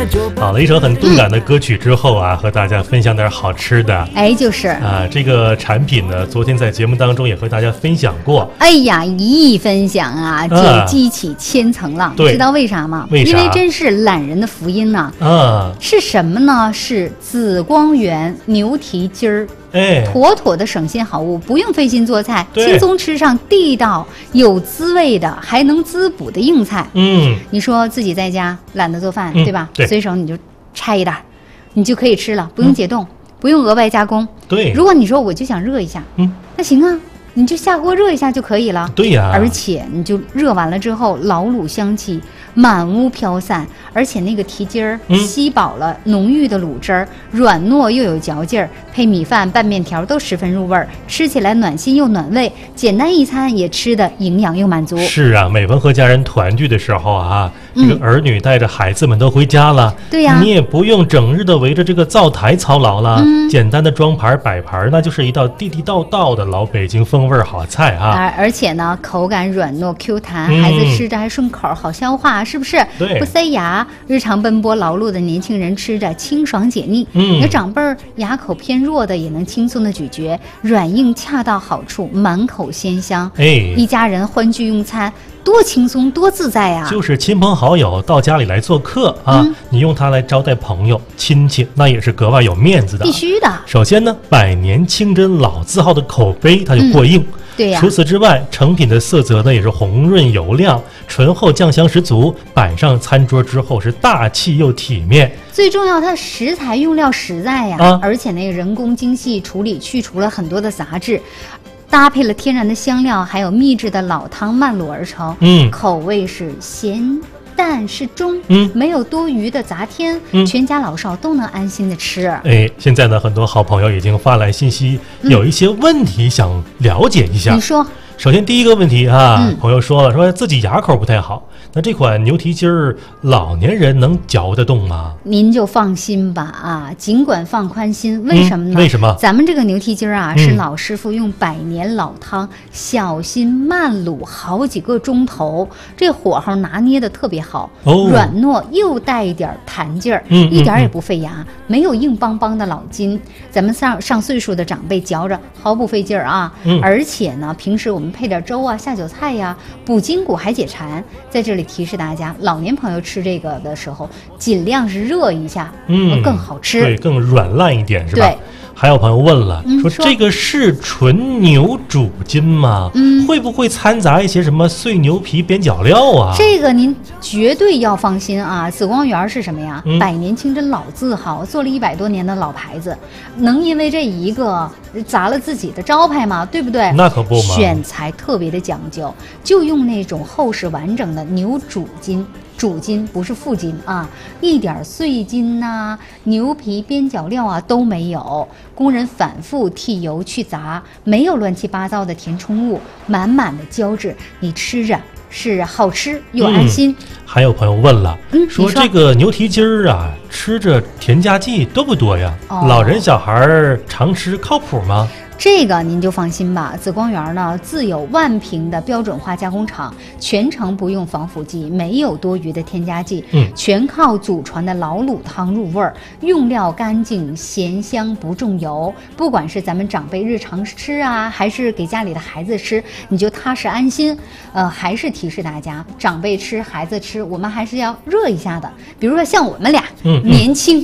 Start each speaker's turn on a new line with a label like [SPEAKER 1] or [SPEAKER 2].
[SPEAKER 1] 好了，一首很动感的歌曲之后啊，和大家分享点好吃的。
[SPEAKER 2] 哎，就是
[SPEAKER 1] 啊，这个产品呢，昨天在节目当中也和大家分享过。
[SPEAKER 2] 哎呀，一分享啊，就激起千层浪。
[SPEAKER 1] 对，
[SPEAKER 2] 知道为啥吗？
[SPEAKER 1] 为啥？
[SPEAKER 2] 因为真是懒人的福音呐。是什么呢？是紫光园牛蹄筋儿。妥妥的省心好物，不用费心做菜，轻松吃上地道有滋味的，还能滋补的硬菜。你说自己在家懒得做饭，对吧？
[SPEAKER 1] 对，
[SPEAKER 2] 随手你就拆一袋，你就可以吃了，不用解冻，不用额外加工。
[SPEAKER 1] 对，
[SPEAKER 2] 如果你说我就想热一下，那行啊。你就下锅热一下就可以了。
[SPEAKER 1] 对呀，
[SPEAKER 2] 而且你就热完了之后，老卤香气满屋飘散，而且那个蹄筋儿吸饱了浓郁的卤汁儿，软糯又有嚼劲儿，配米饭拌面条都十分入味儿，吃起来暖心又暖胃，简单一餐也吃得营养又满足。
[SPEAKER 1] 是啊，每逢和家人团聚的时候啊，这个儿女带着孩子们都回家了，
[SPEAKER 2] 对呀，
[SPEAKER 1] 你也不用整日的围着这个灶台操劳了，简单的装盘摆盘，那就是一道地地道道的老北京风味好菜啊。
[SPEAKER 2] 而且呢，口感软糯 Q 弹，孩子吃着还顺口，好消化，是不是？
[SPEAKER 1] 对，
[SPEAKER 2] 不塞牙。日常奔波劳碌的年轻人吃着清爽解腻，有长辈儿牙口偏弱的也能轻松的咀嚼，软硬恰到好处，满口鲜香。一家人欢聚用餐，多轻松多自在呀！
[SPEAKER 1] 就是亲朋好友到家里来做客啊，你用它来招待朋友亲戚，那也是格外有面子的。
[SPEAKER 2] 必须的。
[SPEAKER 1] 首先呢，百年清真老字号的口碑它就过硬。
[SPEAKER 2] 对呀。
[SPEAKER 1] 除此之外，成品的色泽呢也是红润油亮，醇厚酱香十足，摆上餐桌之后是大气又体面。
[SPEAKER 2] 最重要，它食材用料实在呀，而且那个人工精细处理，去除了很多的杂质。搭配了天然的香料，还有秘制的老汤慢卤而成，口味是咸淡适中，没有多余的杂添，全家老少都能安心的吃。
[SPEAKER 1] 现在呢，很多好朋友已经发来信息，有一些问题想了解一下。
[SPEAKER 2] 你说。
[SPEAKER 1] 首先第一个问题朋友说了，说自己牙口不太好，那这款牛蹄筋儿老年人能嚼得动吗？
[SPEAKER 2] 您就放心吧尽管放宽心。为什么呢？
[SPEAKER 1] 为什么？
[SPEAKER 2] 咱们这个牛蹄筋儿是老师傅用百年老汤小心慢卤好几个钟头，这火候拿捏的特别好，软糯又带一点弹劲儿，一点也不费牙，没有硬邦邦的老筋。咱们上岁数的长辈嚼着毫不费劲儿而且呢，平时我们配点粥下酒菜呀，补筋骨还解馋。在这里提示大家，老年朋友吃这个的时候，尽量是热一下，更好吃，
[SPEAKER 1] 对，更软烂一点，是吧？对。还有朋友问了，说这个是纯牛主筋吗？会不会掺杂一些什么碎牛皮边角料啊？
[SPEAKER 2] 这个您绝对要放心紫光园是什么呀？百年清真老字号，做了100多年的老牌子，能因为这一个砸了自己的招牌吗？对不对？
[SPEAKER 1] 那可不嘛。
[SPEAKER 2] 选材特别的讲究，就用那种厚实完整的牛主筋。主筋不是副筋一点碎筋牛皮边角料都没有，工人反复剔油去杂，没有乱七八糟的填充物，满满的胶质，你吃着是好吃又安心。
[SPEAKER 1] 还有朋友问了，说这个牛蹄筋儿吃着添加剂多不多呀？老人小孩常吃靠谱吗？
[SPEAKER 2] 这个您就放心吧，紫光园呢自有万平的标准化加工厂，全程不用防腐剂，没有多余的添加剂，全靠祖传的老卤汤入味儿，用料干净咸香不重油。不管是咱们长辈日常吃还是给家里的孩子吃，你就踏实安心。还是提示大家，长辈吃孩子吃，我们还是要热一下的。比如说像我们俩年轻